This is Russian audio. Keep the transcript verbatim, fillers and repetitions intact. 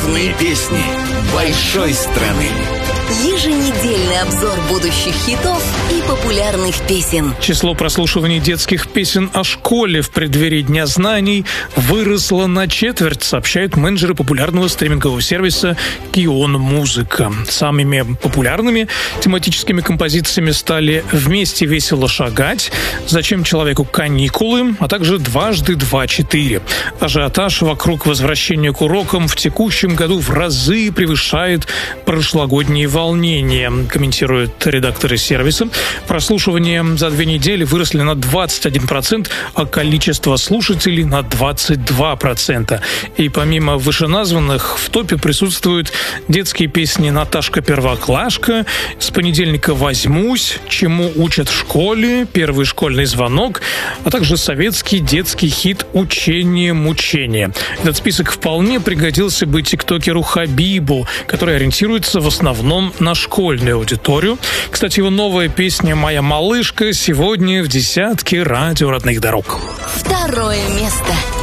Главные песни большой страны. Еженедельный обзор будущих хитов и популярных песен. Число прослушиваний детских песен о школе в преддверии Дня знаний выросло на четверть, сообщают менеджеры популярного стримингового сервиса Кион Музыка. Самыми популярными тематическими композициями стали «Вместе весело шагать», «Зачем человеку каникулы», а также «Дважды два-четыре». Ажиотаж вокруг возвращения к урокам в текущем году в разы превышает прошлогодние волнения, комментируют редакторы сервиса. Прослушивания за две недели выросли на двадцать один процент, а количество слушателей на двадцать два процента. И помимо вышеназванных в топе присутствуют детские песни «Наташка Первоклашка», «С понедельника возьмусь», «Чему учат в школе», «Первый школьный звонок», а также советский детский хит «Учение мучение». Этот список вполне пригодился бы тиктокеру Хабибу, который ориентируется в основном на школьную аудиторию. Кстати, его новая песня «Моя малышка» сегодня в десятке радио родных дорог. Второе место.